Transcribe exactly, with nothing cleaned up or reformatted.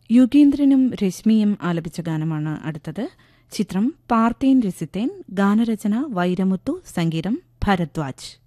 യുഗീന്ദ്രനും രശ്മിയും ആലപിച്ച ഗാനമാണ് അടുത്തത്. ചിത്രം പാർത്തേൻ രസിത്തേൻ. ഗാനരചന വൈരമുത്തു, സംഗീതം ഭരദ്വാജ്.